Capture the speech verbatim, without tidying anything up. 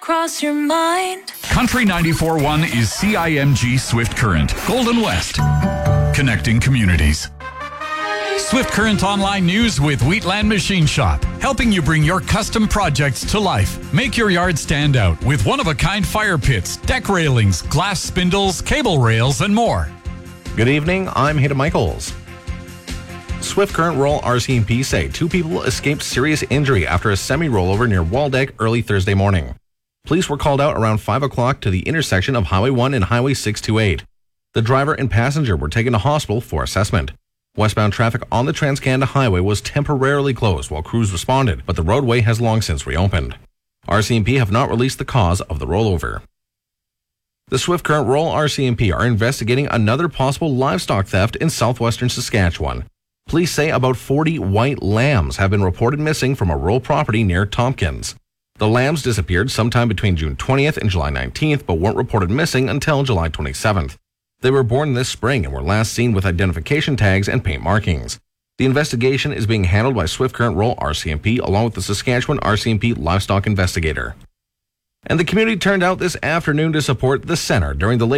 cross your mind? Country ninety-four point one is C I M G Swift Current, Golden West, connecting communities. Swift Current Online News with Wheatland Machine Shop, helping you bring your custom projects to life. Make your yard stand out with one-of-a-kind fire pits, deck railings, glass spindles, cable rails, and more. Good evening, I'm Hayden Michaels. Swift Current Roll R C M P say two people escaped serious injury after a semi-rollover near Waldeck early Thursday morning. Police were called out around five o'clock to the intersection of Highway one and Highway six twenty-eight. The driver and passenger were taken to hospital for assessment. Westbound traffic on the Trans-Canada Highway was temporarily closed while crews responded, but the roadway has long since reopened. R C M P have not released the cause of the rollover. The Swift Current Roll R C M P are investigating another possible livestock theft in southwestern Saskatchewan. Police say about forty white lambs have been reported missing from a rural property near Tompkins. The lambs disappeared sometime between June twentieth and July nineteenth, but weren't reported missing until July twenty-seventh. They were born this spring and were last seen with identification tags and paint markings. The investigation is being handled by Swift Current Roll R C M P along with the Saskatchewan R C M P livestock investigator. And the community turned out this afternoon to support the Centre during the